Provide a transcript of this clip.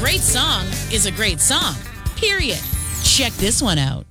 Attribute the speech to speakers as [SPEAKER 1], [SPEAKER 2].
[SPEAKER 1] great song is a great song, period. Check this one out.